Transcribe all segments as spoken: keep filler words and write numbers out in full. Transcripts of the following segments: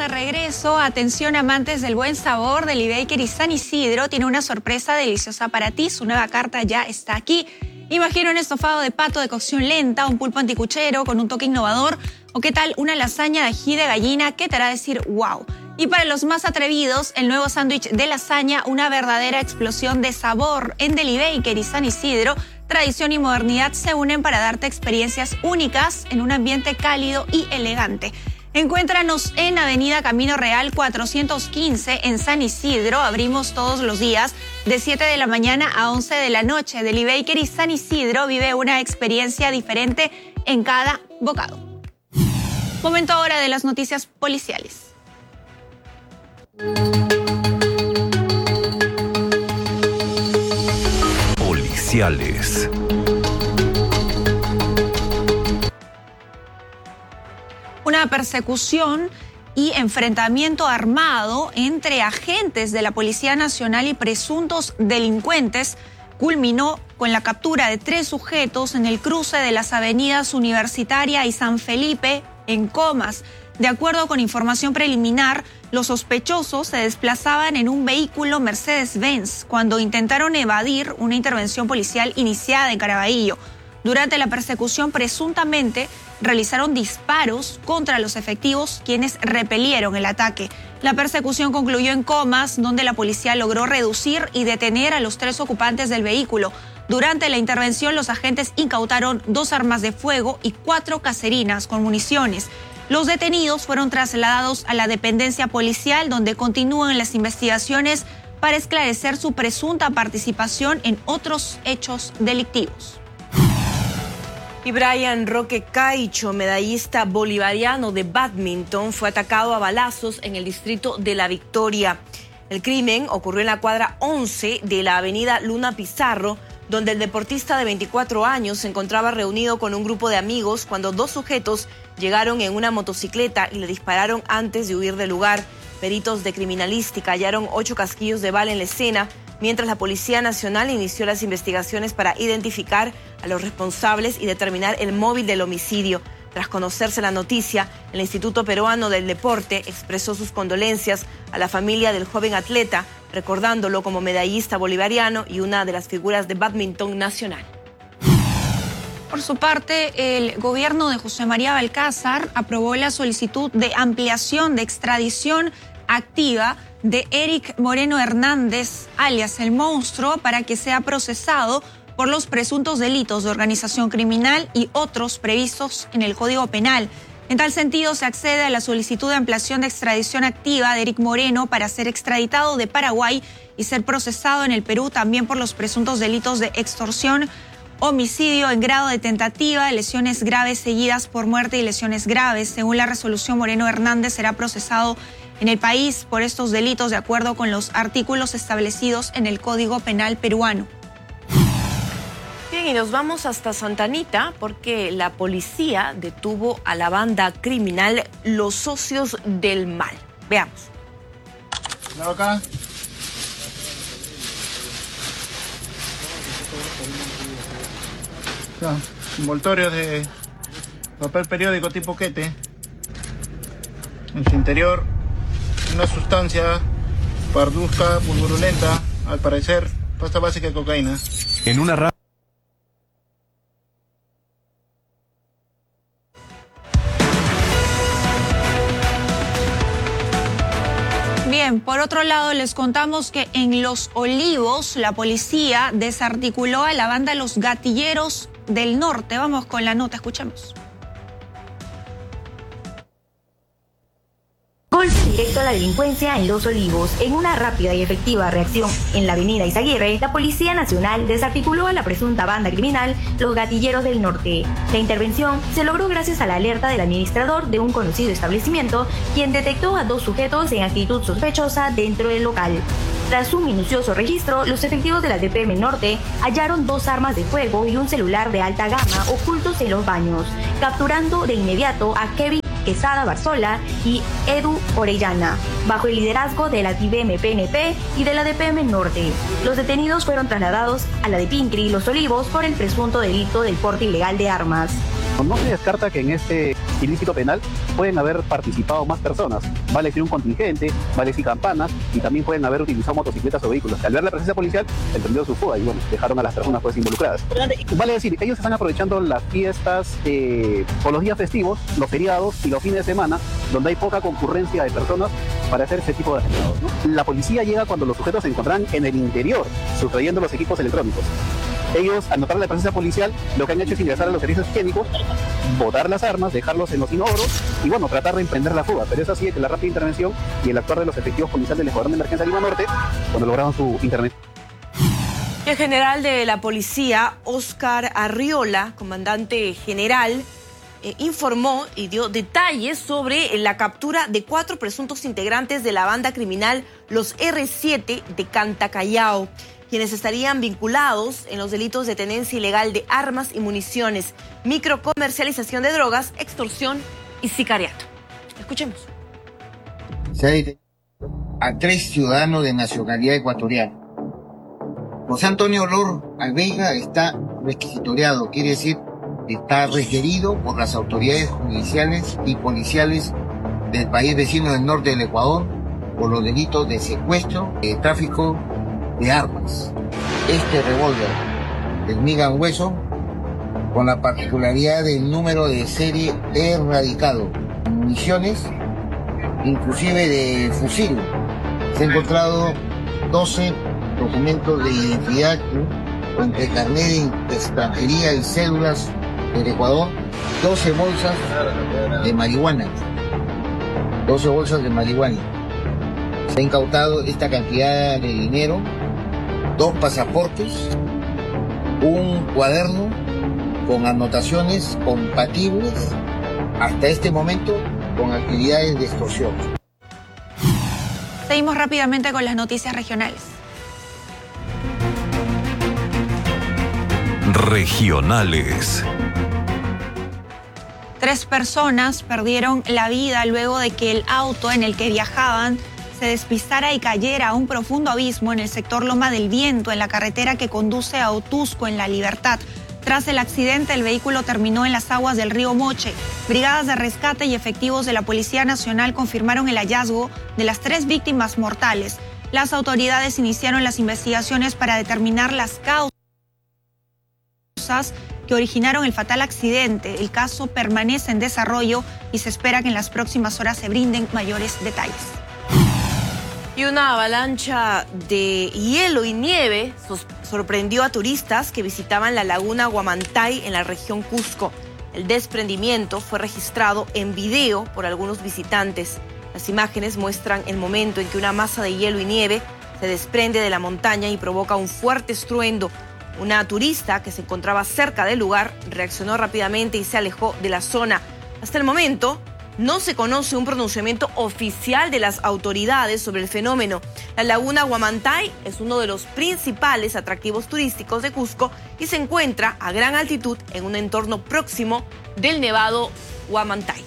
de regreso. Atención, amantes del buen sabor. Deli Bakery San Isidro tiene una sorpresa deliciosa para ti. Su nueva carta ya está aquí. Imagina un estofado de pato de cocción lenta, un pulpo anticuchero con un toque innovador, o qué tal una lasaña de ají de gallina que te hará decir wow. Y para los más atrevidos, el nuevo sándwich de lasaña, una verdadera explosión de sabor. En Deli Bakery San Isidro, tradición y modernidad se unen para darte experiencias únicas en un ambiente cálido y elegante. Encuéntranos en Avenida Camino Real cuatrocientos quince en San Isidro. Abrimos todos los días de siete de la mañana a once de la noche. Deli Bakery San Isidro vive una experiencia diferente en cada bocado. Momento ahora de las noticias policiales. Policiales. Una persecución y enfrentamiento armado entre agentes de la Policía Nacional y presuntos delincuentes culminó con la captura de tres sujetos en el cruce de las avenidas Universitaria y San Felipe en Comas. De acuerdo con información preliminar, los sospechosos se desplazaban en un vehículo Mercedes-Benz cuando intentaron evadir una intervención policial iniciada en Caraballo. Durante la persecución, presuntamente, realizaron disparos contra los efectivos, quienes repelieron el ataque. La persecución concluyó en Comas, donde la policía logró reducir y detener a los tres ocupantes del vehículo. Durante la intervención, los agentes incautaron dos armas de fuego y cuatro caserinas con municiones. Los detenidos fueron trasladados a la dependencia policial, donde continúan las investigaciones para esclarecer su presunta participación en otros hechos delictivos. Y Brian Roque Caicho, medallista bolivariano de bádminton, fue atacado a balazos en el distrito de La Victoria. El crimen ocurrió en la cuadra once de la avenida Luna Pizarro, donde el deportista de veinticuatro años se encontraba reunido con un grupo de amigos cuando dos sujetos llegaron en una motocicleta y le dispararon antes de huir del lugar. Peritos de criminalística hallaron ocho casquillos de bala en la escena, mientras la Policía Nacional inició las investigaciones para identificar a los responsables y determinar el móvil del homicidio. Tras conocerse la noticia, el Instituto Peruano del Deporte expresó sus condolencias a la familia del joven atleta, recordándolo como medallista bolivariano y una de las figuras de bádminton nacional. Por su parte, el gobierno de José María Balcázar aprobó la solicitud de ampliación de extradición activa de Eric Moreno Hernández, alias El Monstruo, para que sea procesado por los presuntos delitos de organización criminal y otros previstos en el Código Penal. En tal sentido, se accede a la solicitud de ampliación de extradición activa de Eric Moreno para ser extraditado de Paraguay y ser procesado en el Perú también por los presuntos delitos de extorsión, homicidio en grado de tentativa, lesiones graves seguidas por muerte y lesiones graves. Según la resolución, Moreno Hernández será procesado en el país por estos delitos de acuerdo con los artículos establecidos en el Código Penal peruano. Bien, y nos vamos hasta Santa Anita porque la policía detuvo a la banda criminal Los Socios del Mal. Veamos. Acá. Ya, envoltorios de papel periódico tipo quete. En su interior, una sustancia parduzca, pulverulenta, al parecer, pasta básica de cocaína. En una ra- Bien, por otro lado, les contamos que en Los Olivos la policía desarticuló a la banda Los Gatilleros del Norte. Vamos con la nota, escuchemos. Golpe directo a la delincuencia en Los Olivos. En una rápida y efectiva reacción en la avenida Izaguirre, la Policía Nacional desarticuló a la presunta banda criminal Los Gatilleros del Norte. La intervención se logró gracias a la alerta del administrador de un conocido establecimiento, quien detectó a dos sujetos en actitud sospechosa dentro del local. Tras un minucioso registro, los efectivos de la D P M Norte hallaron dos armas de fuego y un celular de alta gama ocultos en los baños, capturando de inmediato a Kevin Quesada Barzola y Edu Orellana, bajo el liderazgo de la D I V M P N P y de la D P M Norte. Los detenidos fueron trasladados a la de Pincri, Los Olivos, por el presunto delito del porte ilegal de armas. No se descarta que en este ilícito penal pueden haber participado más personas. Vale decir un contingente, vale decir campanas, y también pueden haber utilizado motocicletas o vehículos. Al ver la presencia policial, emprendió su fuga y bueno, dejaron a las personas pues involucradas. Vale decir, ellos están aprovechando las fiestas eh, o los días festivos, los feriados y los fines de semana, donde hay poca concurrencia de personas para hacer ese tipo de atentados, ¿no? La policía llega cuando los sujetos se encontrarán en el interior, sustrayendo los equipos electrónicos. Ellos, al notar la presencia policial, lo que han hecho es ingresar a los servicios higiénicos, botar las armas, dejarlos en los inodoros y, bueno, tratar de emprender la fuga. Pero es así que la rápida intervención y el actuar de los efectivos policiales del Escuadrón de Emergencia Lima Norte, cuando lograron su intervención. El general de la policía, Óscar Arriola, comandante general, eh, informó y dio detalles sobre la captura de cuatro presuntos integrantes de la banda criminal Los erre siete de Cantacallao, quienes estarían vinculados en los delitos de tenencia ilegal de armas y municiones, microcomercialización de drogas, extorsión y sicariato. Escuchemos. Se ha detenido a tres ciudadanos de nacionalidad ecuatoriana. José Antonio Lor Alveiga está requisitoriado, quiere decir, está requerido por las autoridades judiciales y policiales del país vecino del norte del Ecuador por los delitos de secuestro, de tráfico de armas. Este revólver, el Migan Hueso, con la particularidad del número de serie erradicado, municiones, inclusive de fusil. Se han encontrado doce documentos de identidad, ¿no?, entre carnet de extranjería y cédulas del Ecuador, doce bolsas de marihuana, doce bolsas de marihuana. Se ha incautado esta cantidad de dinero, dos pasaportes, un cuaderno con anotaciones compatibles hasta este momento con actividades de extorsión. Seguimos rápidamente con las noticias regionales. Regionales. Tres personas perdieron la vida luego de que el auto en el que viajaban se despistara y cayera a un profundo abismo en el sector Loma del Viento, en la carretera que conduce a Otusco, en La Libertad. Tras el accidente, el vehículo terminó en las aguas del río Moche. Brigadas de rescate y efectivos de la Policía Nacional confirmaron el hallazgo de las tres víctimas mortales. Las autoridades iniciaron las investigaciones para determinar las causas que originaron el fatal accidente. El caso permanece en desarrollo y se espera que en las próximas horas se brinden mayores detalles. Y una avalancha de hielo y nieve sorprendió a turistas que visitaban la laguna Huamantay en la región Cusco. El desprendimiento fue registrado en video por algunos visitantes. Las imágenes muestran el momento en que una masa de hielo y nieve se desprende de la montaña y provoca un fuerte estruendo. Una turista que se encontraba cerca del lugar reaccionó rápidamente y se alejó de la zona. Hasta el momento, no se conoce un pronunciamiento oficial de las autoridades sobre el fenómeno. La laguna Huamantay es uno de los principales atractivos turísticos de Cusco y se encuentra a gran altitud en un entorno próximo del nevado Huamantay.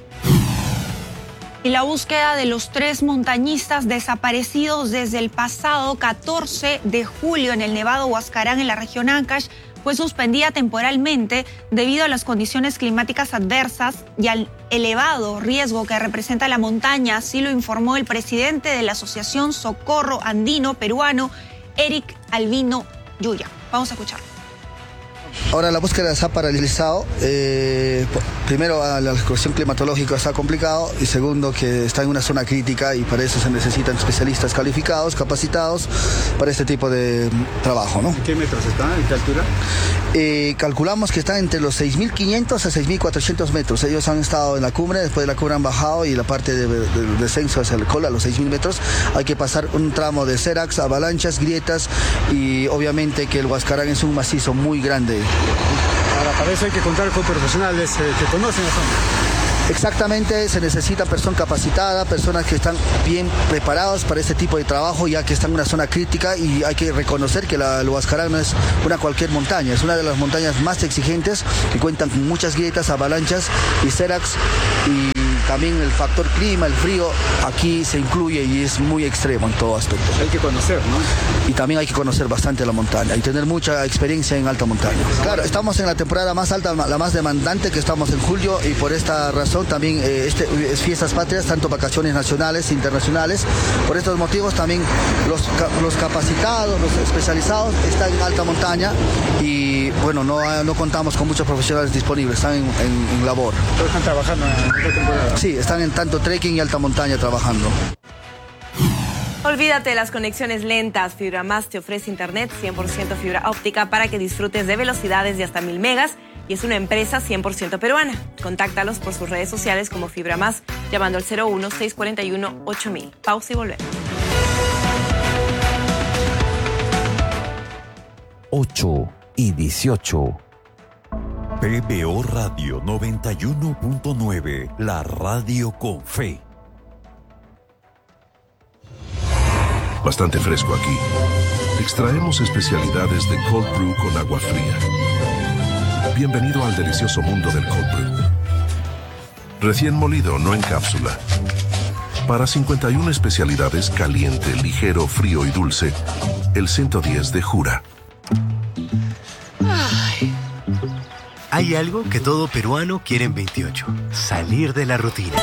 Y la búsqueda de los tres montañistas desaparecidos desde el pasado catorce de julio en el Nevado Huascarán, en la región Ancash, fue suspendida temporalmente debido a las condiciones climáticas adversas y al elevado riesgo que representa la montaña, así lo informó el presidente de la Asociación Socorro Andino Peruano, Eric Albino Yuya. Vamos a escucharlo. Ahora la búsqueda se ha paralizado. Eh, primero, la cuestión climatológica está complicado y segundo, que está en una zona crítica y para eso se necesitan especialistas calificados, capacitados para este tipo de trabajo, ¿no? ¿En qué metros está? ¿En qué altura? Eh, calculamos que están entre los seis mil quinientos a seis mil cuatrocientos metros. Ellos han estado en la cumbre, después de la cumbre han bajado y la parte de, de, del descenso hacia el cola, a los seis mil metros, hay que pasar un tramo de seracs, avalanchas, grietas y obviamente que el Huascarán es un macizo muy grande. Para eso hay que contar con profesionales eh, que conocen la zona. Exactamente, se necesita persona capacitada, personas que están bien preparados para este tipo de trabajo, ya que están en una zona crítica y hay que reconocer que la, el Huascarán no es una cualquier montaña, es una de las montañas más exigentes que cuentan con muchas grietas, avalanchas y seracs y también el factor clima, el frío, aquí se incluye y es muy extremo en todo aspecto. Hay que conocer, ¿no? Y también hay que conocer bastante la montaña y tener mucha experiencia en alta montaña. Claro, estamos en la temporada más alta, la más demandante, que estamos en julio, y por esta razón también eh, este, es fiestas patrias, tanto vacaciones nacionales e internacionales. Por estos motivos también los, los capacitados, los especializados están en alta montaña y bueno, no, no contamos con muchos profesionales disponibles, están en, en, en labor. ¿Todos están trabajando en esta temporada? Sí, están en tanto trekking y alta montaña trabajando. Olvídate de las conexiones lentas. FibraMás te ofrece internet cien por ciento fibra óptica para que disfrutes de velocidades de hasta mil megas y es una empresa cien por ciento peruana. Contáctalos por sus redes sociales como FibraMás llamando al cero uno, seis cuatro uno, ocho mil. Pausa y volvemos. ocho y dieciocho. P B O Radio noventa y uno punto nueve, la radio con fe. Bastante fresco aquí. Extraemos especialidades de cold brew con agua fría. Bienvenido al delicioso mundo del cold brew. Recién molido, no en cápsula. Para cincuenta y una especialidades caliente, ligero, frío y dulce, el ciento diez de Jura. Ay. Hay algo que todo peruano quiere en veintiocho: salir de la rutina.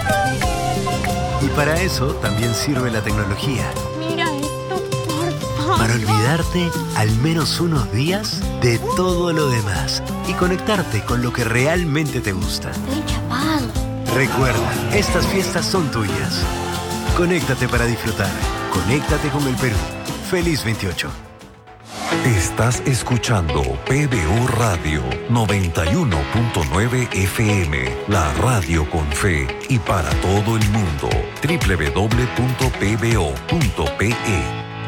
Y para eso también sirve la tecnología. Mira esto, por favor. Para olvidarte al menos unos días de todo lo demás y conectarte con lo que realmente te gusta. Estoy chapado. Recuerda, estas fiestas son tuyas. Conéctate para disfrutar. Conéctate con el Perú. Feliz veintiocho. Estás escuchando P B O Radio noventa y uno punto nueve F M, la radio con fe y para todo el mundo. doble u doble u doble u punto p b o punto p e.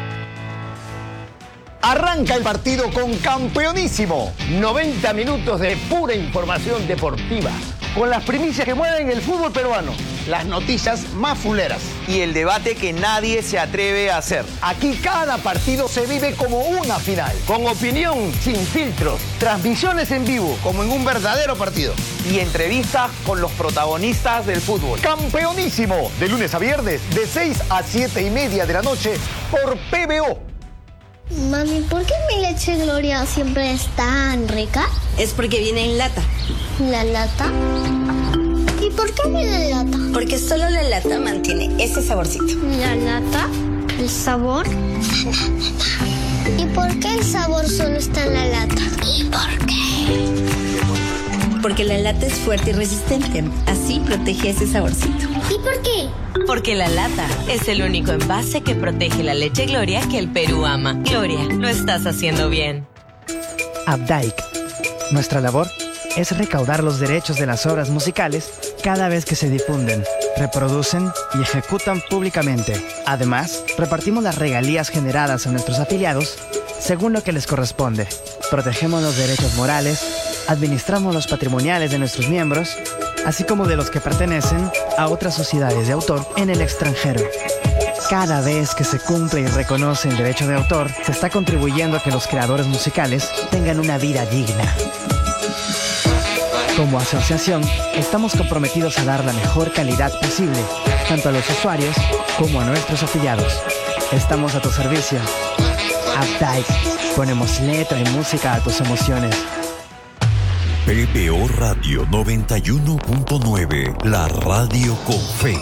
Arranca el partido con Campeonísimo. noventa minutos de pura información deportiva, con las primicias que mueven el fútbol peruano, las noticias más fuleras y el debate que nadie se atreve a hacer. Aquí cada partido se vive como una final, con opinión sin filtros, transmisiones en vivo como en un verdadero partido y entrevistas con los protagonistas del fútbol. Campeonísimo, de lunes a viernes, de seis a siete y media de la noche por P B O. Mami, ¿por qué mi leche Gloria siempre es tan rica? Es porque viene en lata. ¿La lata? ¿Y por qué viene en lata? Porque solo la lata mantiene ese saborcito. ¿La lata? ¿El sabor? ¿Y por qué el sabor solo está en la lata? ¿Y por qué? Porque la lata es fuerte y resistente. Así protege ese saborcito. ¿Y por qué? Porque la lata es el único envase que protege la leche Gloria que el Perú ama. Gloria, lo estás haciendo bien. Updike. Nuestra labor es recaudar los derechos de las obras musicales cada vez que se difunden, reproducen y ejecutan públicamente. Además, repartimos las regalías generadas a nuestros afiliados según lo que les corresponde. Protegemos los derechos morales, administramos los patrimoniales de nuestros miembros, así como de los que pertenecen a otras sociedades de autor en el extranjero. Cada vez que se cumple y reconoce el derecho de autor, se está contribuyendo a que los creadores musicales tengan una vida digna. Como asociación, estamos comprometidos a dar la mejor calidad posible, tanto a los usuarios como a nuestros afiliados. Estamos a tu servicio. Updike. Ponemos letra y música a tus emociones. P B O Radio noventa y uno punto nueve, la radio con fe.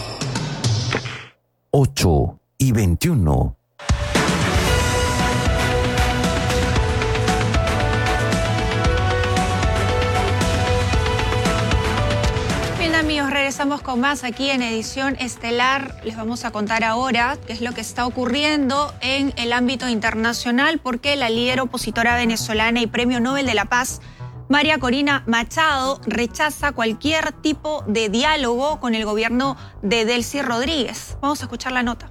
ocho y veintiuno. Bien, amigos, regresamos con más aquí en Edición Estelar. Les vamos a contar ahora qué es lo que está ocurriendo en el ámbito internacional, porque la líder opositora venezolana y Premio Nobel de la Paz, María Corina Machado, rechaza cualquier tipo de diálogo con el gobierno de Delcy Rodríguez. Vamos a escuchar la nota.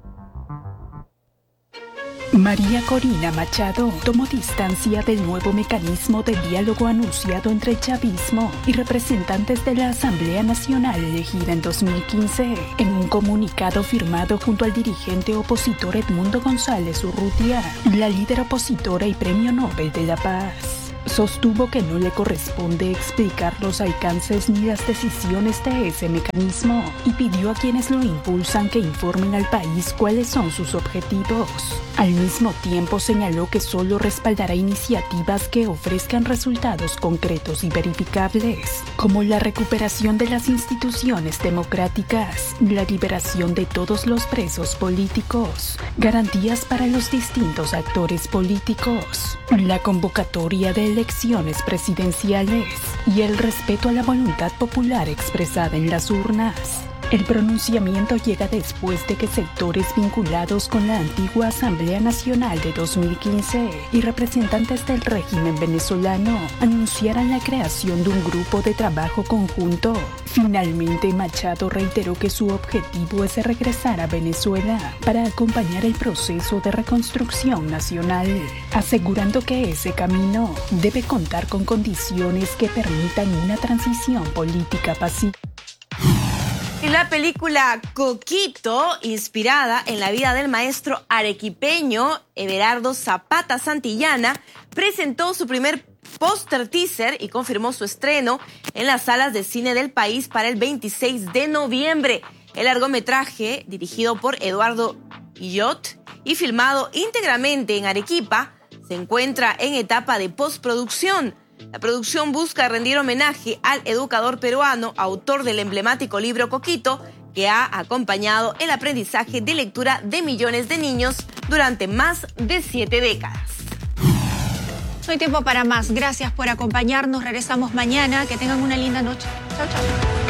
María Corina Machado tomó distancia del nuevo mecanismo de diálogo anunciado entre el chavismo y representantes de la Asamblea Nacional elegida en dos mil quince. En un comunicado firmado junto al dirigente opositor Edmundo González Urrutia, la líder opositora y Premio Nobel de la Paz sostuvo que no le corresponde explicar los alcances ni las decisiones de ese mecanismo y pidió a quienes lo impulsan que informen al país cuáles son sus objetivos. Al mismo tiempo señaló que solo respaldará iniciativas que ofrezcan resultados concretos y verificables, como la recuperación de las instituciones democráticas, la liberación de todos los presos políticos, garantías para los distintos actores políticos, la convocatoria de elecciones presidenciales y el respeto a la voluntad popular expresada en las urnas. El pronunciamiento llega después de que sectores vinculados con la antigua Asamblea Nacional de dos mil quince y representantes del régimen venezolano anunciaran la creación de un grupo de trabajo conjunto. Finalmente, Machado reiteró que su objetivo es regresar a Venezuela para acompañar el proceso de reconstrucción nacional, asegurando que ese camino debe contar con condiciones que permitan una transición política pacífica. Y la película Coquito, inspirada en la vida del maestro arequipeño Everardo Zapata Santillana, presentó su primer póster teaser y confirmó su estreno en las salas de cine del país para el veintiséis de noviembre. El largometraje, dirigido por Eduardo Illot y filmado íntegramente en Arequipa, se encuentra en etapa de postproducción. La producción busca rendir homenaje al educador peruano, autor del emblemático libro Coquito, que ha acompañado el aprendizaje de lectura de millones de niños durante más de siete décadas. No hay tiempo para más. Gracias por acompañarnos. Regresamos mañana. Que tengan una linda noche. Chao, chao.